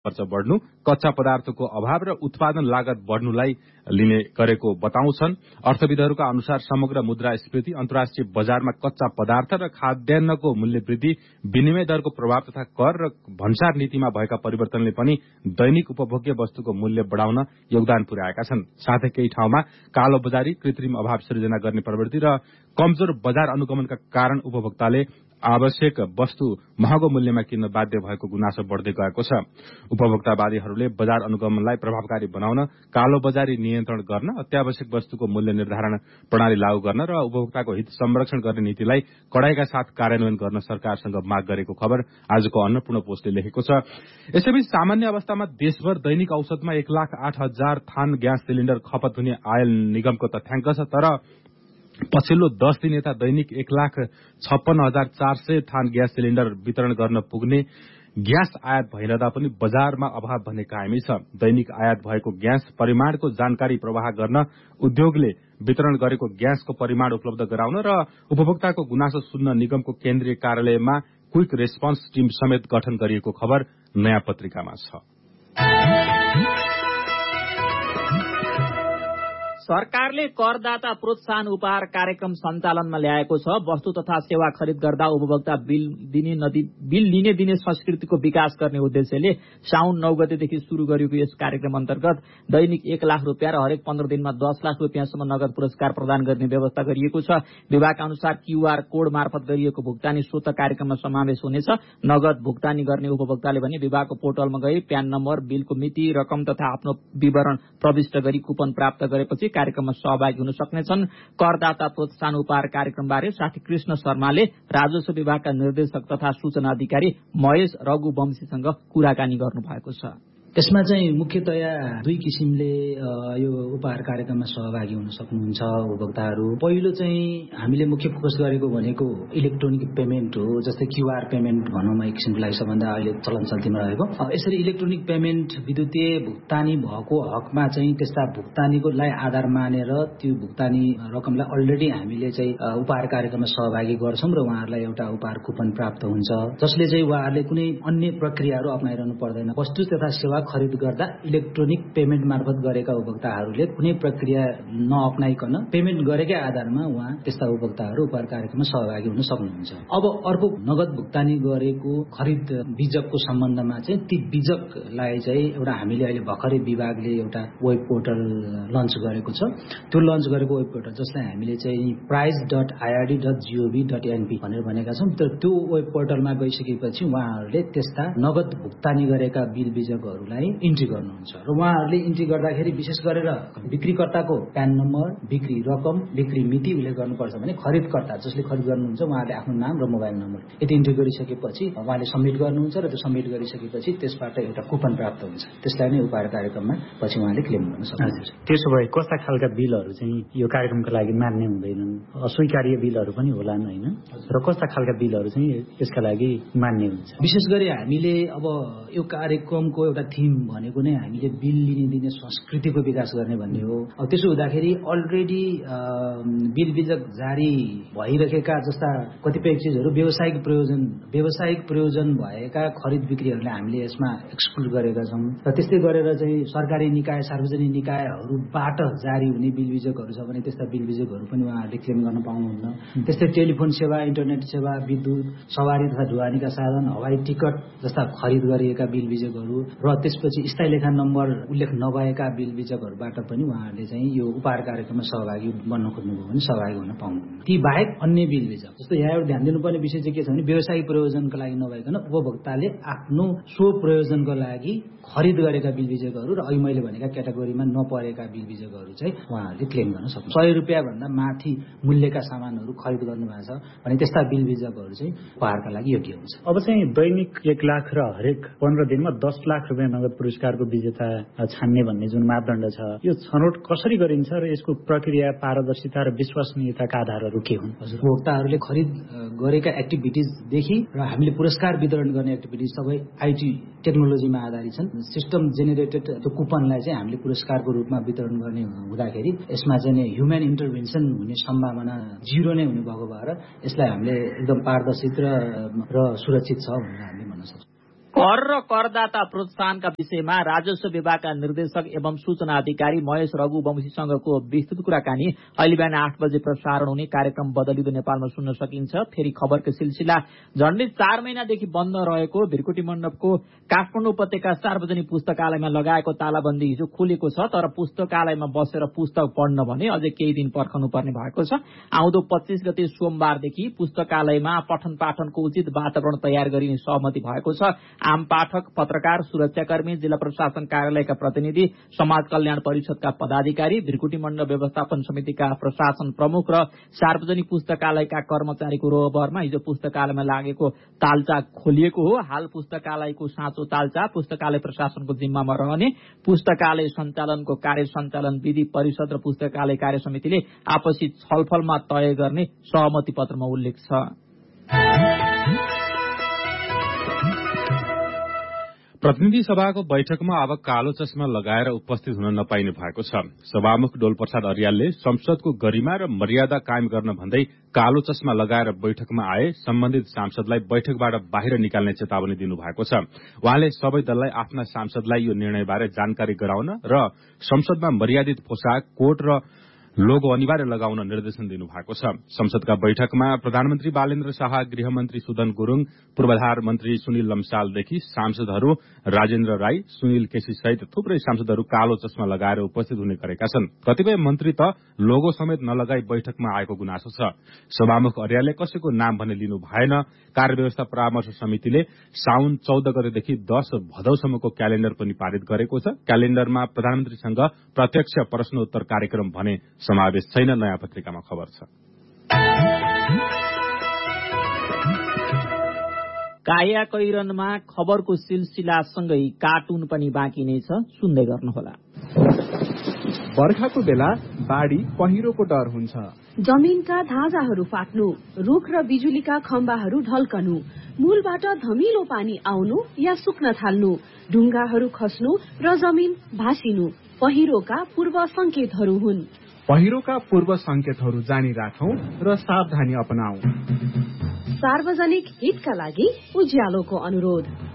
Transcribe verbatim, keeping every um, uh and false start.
खर्च बढ्नु, कच्चा पदार्थको अभाव र उत्पादन लागत बढ्नुलाई लिने गरेको बताउँछन्। अर्थविदहरूका अनुसार समग्र मुद्रास्फीति, अन्तर्राष्ट्रिय बजारमा कच्चा पदार्थ र खाद्यान्नको मूल्य वृद्धि, विनिमय दरको प्रभाव तथा कर र भन्सार नीतिमा भएका परिवर्तनले पनि दैनिक उपभोग्य वस्तुको मूल्य बढ़ाउन योगदान पुर्याएका छन्। साथै केही ठाउँमा कालो बजारी, कृत्रिम अभाव सृजना गर्ने प्रवृत्ति र कमजोर बजार अनुगमनका कारण उपभोक्ताले आवश्यक वस्तु महँगो मूल्यमा किन्न बाध्य भएको गुनासो बढ़दै गएको छ। उपभोक्तावादीहरूले बजार अनुगमनलाई प्रभावकारी बनाउन, कालो बजारी नियन्त्रण गर्न, अत्यावश्यक वस्तुको मूल्य निर्धारण प्रणाली लागू गर्न र उपभोक्ताको हित संरक्षण गर्ने नीतिलाई कडाइका साथ कार्यान्वयन गर्न सरकारसँग माग गरेको खबर आजको अन्नपूर्ण पोस्टले लेखेको छ। यसैबीच सामान्य अवस्थामा देशभर दैनिक औसतमा एक लाख आठ हजार थान ग्यास सिलिण्डर खपत हुने आयल निगमको तथ्याङ्क छ। तर पछिल्लो दस दिन यता दैनिक एक लाख छप्पन्न हजार चार सय थान ग्यास सिलिण्डर वितरण गर्न पुग्ने ग्यास आयात भइरहँदा पनि बजारमा अभाव भन्ने कायमै छ। दैनिक आयात भएको ग्यास परिमाणको जानकारी प्रवाह गर्न उद्योगले वितरण गरेको ग्यासको परिमाण उपलब्ध गराउन र उपभोक्ताको गुनासो सुन्न निगमको केन्द्रीय कार्यालयमा क्विक रेस्पोन्स टीम समेत गठन गरिएको खबर नयाँ पत्रिकामा छ। सरकारले करदाता प्रोत्साहन उपहार कार्यक्रम सञ्चालनमा ल्याएको छ। वस्तु तथा सेवा खरिद गर्दा उपभोक्ता बिल दिने नदी बिल लिने दिने संस्कृतिको विकास गर्ने उद्देश्यले साउन नौ गतेदेखि शुरू गरिएको यस कार्यक्रम अन्तर्गत दैनिक एक लाख रुपियाँ र हरेक पन्ध्र दिनमा दस लाख रुपियाँसम्म नगद पुरस्कार प्रदान गर्ने व्यवस्था गरिएको छ। विभागका अनुसार क्यूआर कोड मार्फत गरिएको भुक्तानी स्वत कार्यक्रममा समावेश हुनेछ। नगद भुक्तानी गर्ने उपभोक्ताले भने विभागको पोर्टलमा गई प्यान नम्बर, बिलको मिति, रकम तथा आफ्नो विवरण प्रविष्ट गरी कुपन प्राप्त गरेपछि कार्यक्रममा सहभागी हुन सक्नेछन्। करदाता प्रोत्साहन उपहार कार्यक्रमबारे साथी कृष्ण शर्माले राजस्व विभागका निर्देशक तथा सूचना अधिकारी महेश रघुवंशीसँग कुराकानी गर्नु भएको छ। यसमा चाहिँ मुख्यतया दुई किसिमले यो उपहार कार्यक्रममा सहभागी हुन सक्नुहुन्छ उपभोक्ताहरू। पहिलो चाहिँ हामीले मुख्य फोकस गरेको भनेको इलेक्ट्रोनिक पेमेन्ट हो, जस्तै क्यूआर पेमेन्ट भनौँ एक किसिमको लागि सबभन्दा अहिले चलन चल्तीमा रहेको। यसरी इलेक्ट्रोनिक पेमेन्ट विद्युतीय भुक्तानी भएको हकमा चाहिँ त्यस्ता भुक्तानीको लाई आधार मानेर त्यो भुक्तानी रकमलाई अलरेडी हामीले चाहिँ उपहार कार्यक्रममा सहभागी गर्छौं र उहाँहरूलाई एउटा उपहार कुपन प्राप्त हुन्छ, जसले चाहिँ उहाँहरूले कुनै अन्य प्रक्रियाहरू अपनाइरहनु पर्दैन। वस्तु तथा सेवा खरिद गर्दा इलेक्ट्रोनिक पेमेन्ट मार्फत गरेका उपभोक्ताहरूले कुनै प्रक्रिया नअपनाइकन पेमेन्ट गरेकै आधारमा उहाँ त्यस्ता उपभोक्ताहरू उपहार कार्यक्रममा सहभागी हुन सक्नुहुन्छ। अब अर्को नगद भुक्तानी गरेको खरिद बीजकको सम्बन्धमा चाहिँ ती बीजकलाई चाहिँ एउटा हामीले अहिले भर्खरै विभागले एउटा वेब पोर्टल लन्च गरेको छ। त्यो लन्च गरेको वेब पोर्टल जसलाई हामीले चाहिँ price dot आइआरडी dot gov dot NP भनेर भनेका छौँ। त्यो वेब पोर्टलमा गइसकेपछि उहाँहरूले त्यस्ता नगद भुक्तानी गरेका बिल बीजकहरूलाई इन्ट्री गर्नुहुन्छ र उहाँहरूले इन्ट्री गर्दाखेरि विशेष गरेर बिक्रीकर्ताको प्यान नम्बर, बिक्री रकम, बिक्री मिति उल्लेख गर्नुपर्छ भने खरिदकर्ता जसले खरिद गर्नुहुन्छ उहाँले आफ्नो नाम र मोबाइल नम्बर यति इन्ट्री गरिसकेपछि उहाँले सबमिट गर्नुहुन्छ र त्यो सबमिट गरिसकेपछि त्यसबाट एउटा कुपन प्राप्त हुन्छ। त्यसलाई नै उपहार कार्यक्रममा पछि उहाँले क्लेम गर्न सक्नुहुन्छ। त्यसो भए कस्ता खालका बिलहरू चाहिँ यो कार्यक्रमको लागि मान्य हुँदैनन्? अस्वीकार्य बिलहरू पनि होलान् होइन? र कस्ता खालका बिलहरू चाहिँ यसका लागि मान्य हुन्छ? विशेष गरी हामीले अब यो कार्यक्रमको एउटा थिम भनेको नै हामीले बिल लिने दिने संस्कृतिको विकास गर्ने भन्ने हो। अब त्यसो हुँदाखेरि अलरेडी बिल बीजक जारी भइरहेका जस्ता कतिपय चिजहरू व्यावसायिक प्रयोजन व्यावसायिक प्रयोजन भएका खरिद बिक्रीहरूलाई हामीले यसमा एक्सक्लुड गरेका छौँ र त्यस्तै गरेर चाहिँ सरकारी निकाय, सार्वजनिक निकायहरूबाट जारी हुने बिल बीजकहरू छ भने त्यस्ता बिल बीजकहरू पनि उहाँहरूले क्लेम गर्न पाउनुहुन्न। त्यस्तै टेलिफोन सेवा, इन्टरनेट सेवा, विद्युत, सवारी तथा ढुवानीका साधन, हवाई टिकट जस्ता खरिद गरिएका बिल बीजकहरू र त्यसपछि स्थायी लेखा नम्बर उल्लेख नभएका बिल बीजकहरूबाट पनि उहाँहरूले चाहिँ यो उपहार कार्यक्रममा सहभागी बन्न खोज्नुभयो भने सहभागी हुन पाउनुहुन्न। ती बाहेक अन्य बिल बीजक जस्तो यहाँ एउटा ध्यान दिनुपर्ने विषय चाहिँ के छ भने व्यावसायिक प्रयोजनका लागि नभइकन उपभोक्ताले आफ्नो स्व प्रयोजनको लागि खरिद गरेका बिल बीजकहरू र अहिले मैले भनेका क्याटेगोरीमा नपरेका बिल बीजकहरू चाहिँ उहाँहरूले क्लेम गर्न सक्नुहुन्छ। सय रुपियाँ भन्दा माथि मूल्यका सामानहरू खरिद गर्नु भएको छ भने त्यस्ता बिल बीजकहरू चाहिँ उपहारका लागि योग्य हुन्छ। अब चाहिँ दैनिक एक लाख र हरेक पन्ध्र दिनमा दस लाख रुपियाँ नगद पुरस्कारको विजेता छान्ने भन्ने जुन मापदण्ड छ, यो छनौट कसरी गरिन्छ र यसको प्रक्रिया, पारदर्शिता र विश्वसनीयताका आधारहरू के हुन्? हजुर, उपभोक्ताहरूले खरिद गरेका एक्टिभिटिजदेखि र हामीले पुरस्कार वितरण गर्ने एक्टिभिटिज सबै आइटी टेक्नोलोजीमा आधारित छन्। सिस्टम जेनेरेटेड त्यो कुपनलाई चाहिँ हामीले पुरस्कारको रूपमा वितरण गर्ने हुँदाखेरि यसमा चाहिँ ह्युमन इन्टरभेन्सन हुने सम्भावना जिरो नै हुने भएको भएर यसलाई हामीले एकदम पारदर्शित र र सुरक्षित छ भनेर हामीले भन्न सक्छौँ। कर र करदाता प्रोत्साहनका विषयमा राजस्व विभागका निर्देशक एवं सूचना अधिकारी महेश रघुवंशीसँगको विस्तृत कुराकानी अहिले बिहान आठ बजे प्रसारण हुने कार्यक्रम बदलिँदो नेपालमा सुन्न सकिन्छ। फेरि खबरको सिलसिला झण्डै चार महिनादेखि बन्द रहेको भिरकुटी मण्डपको काठमाडौँ उपत्यका सार्वजनिक पुस्तकालयमा लगाएको तालाबन्दी हिजो खुलेको छ, तर पुस्तकालयमा बसेर पुस्तक पढ्न भने अझै केही दिन पर्खनु पर्ने भएको छ। आउँदो पच्चीस गते सोमबारदेखि पुस्तकालयमा पठन पाठनको उचित वातावरण तयार गरिने सहमति भएको छ। आम पाठक, पत्रकार, सुरक्षाकर्मी, जिल्ला प्रशासन कार्यालयका प्रतिनिधि, समाज कल्याण परिषदका पदाधिकारी, भिरकुटी मण्डप व्यवस्थापन समितिका प्रशासन प्रमुख र सार्वजनिक पुस्तकालयका कर्मचारीको रोहबरमा हिजो पुस्तकालयमा लागेको तालचा खोलिएको हो। हाल पुस्तकालयको साँचो तालचा पुस्तकालय प्रशासनको जिम्मामा रहने पुस्तकालय सञ्चालनको कार्य सञ्चालन विधि परिषद र पुस्तकालय कार्य समितिले आपसी छलफलमा तय गर्ने सहमति पत्रमा उल्लेख छ। प्रतिनिधि सभाको बैठकमा अब कालो चस्मा लगाएर उपस्थित हुन नपाइने भएको छ। सभामुख डोलप्रसाद अर्यालले संसदको गरिमा र मर्यादा कायम गर्न भन्दै कालो चस्मा लगाएर बैठकमा आए सम्बन्धित सांसदलाई बैठकबाट बाहिर निकाल्ने चेतावनी दिनुभएको छ। उहाँले सबै दललाई आफ्ना सांसदलाई यो निर्णयबारे जानकारी गराउन र संसदमा मर्यादित पोशाक, कोट र लोगो अनिवार्य लगाउन निर्देशन दिनुभएको छ। संसदका बैठकमा प्रधानमन्त्री बालेन्द्र शाह, गृहमन्त्री सुदन गुरूङ, पूर्वाधार मन्त्री सुनिल लम्सालदेखि सांसदहरू राजेन्द्र राई, सुनिल केसी सहित थुप्रै सांसदहरू कालो चस्मा लगाएर उपस्थित हुने गरेका छन्। कतिपय मन्त्री त लोगो समेत नलगाई बैठकमा आएको गुनासो छ। सभामुख अर्यालले कसैको नाम भने लिनु भएन। कार्यव्यवस्था परामर्श समितिले साउन चौध गतेदेखि दस भदौसम्मको क्यालेण्डर पनि पारित गरेको छ। क्यालेण्डरमा प्रधानमन्त्रीसँग प्रत्यक्ष प्रश्नोत्तर कार्यक्रम भने समावेश छैन। नयाँ पत्रिकामा खबर छ। काया कैरनमा खबरको सिलसिलासँगै कार्टुन पनि बाँकी नै छ, सुन्दै गर्नुहोला। बर्खाको बेला बाढी पहिरोको डर हुन्छ। जमिनका धाजाहरू फाट्नु, रुख र बिजुलीका खम्बाहरू ढल्कनु, मूलबाट धमिलो पानी आउनु या सुक्न थाल्नु, ढुङ्गाहरू खस्नु र जमिन भासिनु पहिरोका पूर्व संकेतहरू हुन्। पहिरोका पूर्व संकेतहरू जानी राखौं र सावधानी अपनाऊ। सार्वजनिक हितका लागि उज्यालोको अनुरोध।